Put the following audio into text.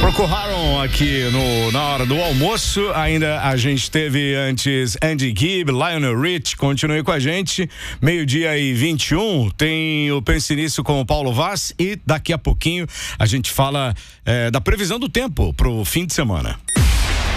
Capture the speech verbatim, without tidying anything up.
Procure Haron aqui no, na hora do almoço. Ainda a gente teve antes Andy Gibb, Lionel Rich. Continue com a gente. Meio-dia e vinte e um. Tem o Pense Nisso com o Paulo Vaz. E daqui a pouquinho a gente fala é, da previsão do tempo pro fim de semana.